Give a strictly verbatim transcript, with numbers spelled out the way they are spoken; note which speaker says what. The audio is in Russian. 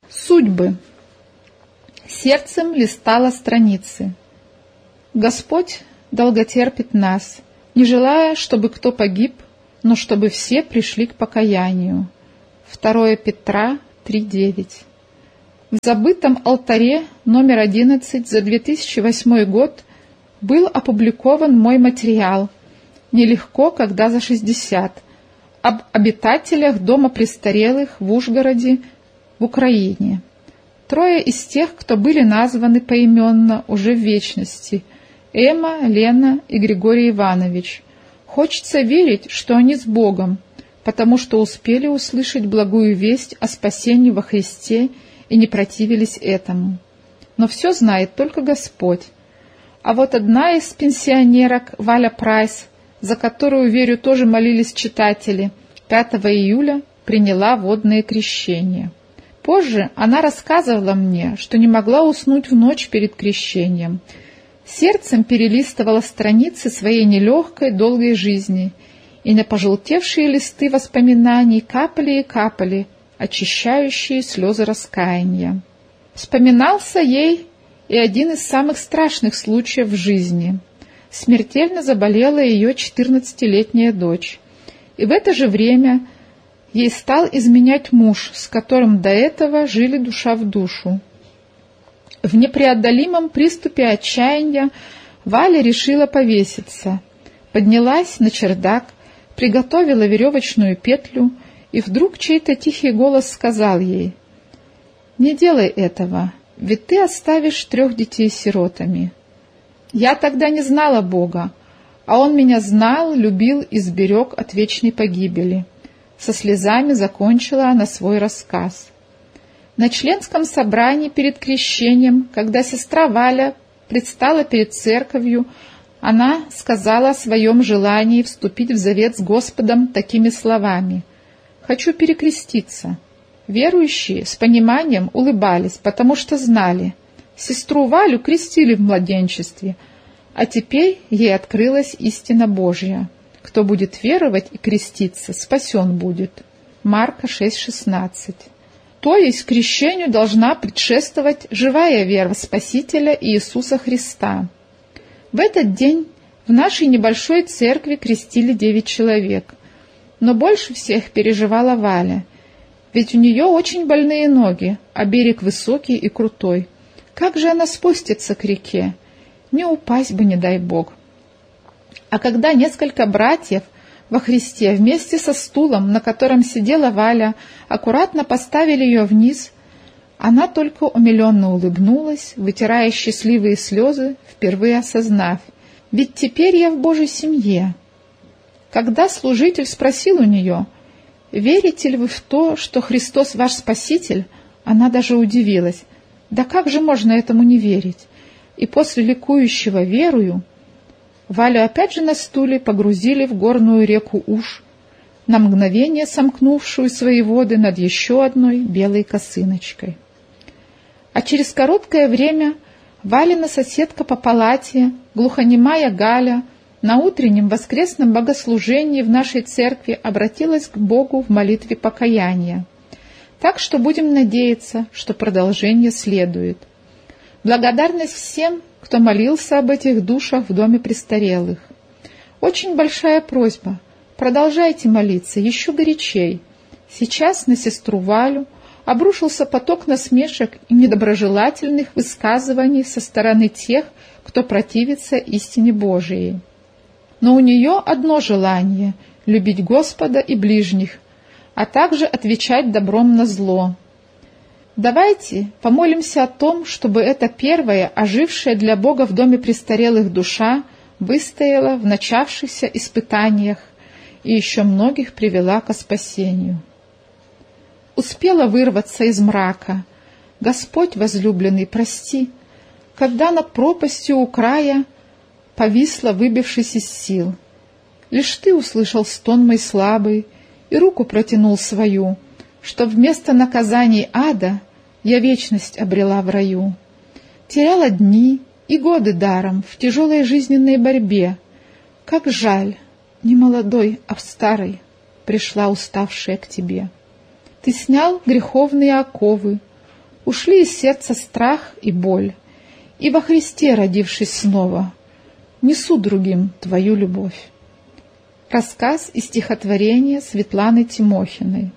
Speaker 1: Судьбы. Сердцем листала страницы. Господь долготерпит нас, не желая, чтобы кто погиб, но чтобы все пришли к покаянию. второе Петра три девять. В забытом алтаре номер одиннадцать за две тысячи восьмой год был опубликован мой материал «Нелегко, когда за шестьдесят» об обитателях дома престарелых в Ужгороде, в Украине. Трое из тех, кто были названы поименно уже в вечности – Эмма, Лена и Григорий Иванович. Хочется верить, что они с Богом, потому что успели услышать благую весть о спасении во Христе и не противились этому. Но все знает только Господь. А вот одна из пенсионерок, Валя Прайс, за которую, верю, тоже молились читатели, пятого июля приняла водное крещение. Позже она рассказывала мне, что не могла уснуть в ночь перед крещением. Сердцем перелистывала страницы своей нелегкой, долгой жизни, и на пожелтевшие листы воспоминаний капали и капали очищающие слезы раскаяния. Вспоминался ей и один из самых страшных случаев в жизни. Смертельно заболела ее четырнадцатилетняя дочь, и в это же время ей стал изменять муж, с которым до этого жили душа в душу. В непреодолимом приступе отчаяния Валя решила повеситься. Поднялась на чердак, приготовила веревочную петлю, и вдруг чей-то тихий голос сказал ей: «Не делай этого, ведь ты оставишь трех детей сиротами». Я тогда не знала Бога, а Он меня знал, любил и сберег от вечной погибели. Со слезами закончила она свой рассказ. На членском собрании перед крещением, когда сестра Валя предстала перед церковью, она сказала о своем желании вступить в завет с Господом такими словами: «Хочу перекреститься». Верующие с пониманием улыбались, потому что знали, сестру Валю крестили в младенчестве, а теперь ей открылась истина Божья. Кто будет веровать и креститься, спасен будет. Марка шесть шестнадцать. То есть крещению должна предшествовать живая вера в Спасителя Иисуса Христа. В этот день в нашей небольшой церкви крестили девять человек, но больше всех переживала Валя, ведь у нее очень больные ноги, а берег высокий и крутой. Как же она спустится к реке? Не упасть бы, не дай Бог. А когда несколько братьев во Христе вместе со стулом, на котором сидела Валя, аккуратно поставили ее вниз, она только умиленно улыбнулась, вытирая счастливые слезы, впервые осознав: «Ведь теперь я в Божьей семье». Когда служитель спросил у нее: «Верите ли вы в то, что Христос ваш Спаситель?», она даже удивилась: «Да как же можно этому не верить?» И после ликующего «верую» Валю опять же на стуле погрузили в горную реку Уж, на мгновение сомкнувшую свои воды над еще одной белой косыночкой. А через короткое время Валина соседка по палате, глухонемая Галя, на утреннем воскресном богослужении в нашей церкви обратилась к Богу в молитве покаяния. Так что будем надеяться, что продолжение следует. Благодарность всем, кто молился об этих душах в доме престарелых. Очень большая просьба: продолжайте молиться еще горячей. Сейчас на сестру Валю обрушился поток насмешек и недоброжелательных высказываний со стороны тех, кто противится истине Божией. Но у нее одно желание — любить Господа и ближних, а также отвечать добром на зло. Давайте помолимся о том, чтобы эта первая, ожившая для Бога в доме престарелых душа, выстояла в начавшихся испытаниях и еще многих привела ко спасению. Успела вырваться из мрака. Господь возлюбленный, прости, когда над пропастью у края повисла, выбившись из сил. Лишь ты услышал стон мой слабый и руку протянул свою, что вместо наказаний ада я вечность обрела в раю. Теряла дни и годы даром в тяжелой жизненной борьбе. Как жаль, не молодой, а в старой пришла уставшая к тебе. Ты снял греховные оковы, Ушли из сердца страх и боль, и во Христе, родившись снова, несу другим твою любовь. Рассказ и стихотворение Светланы Тимохиной.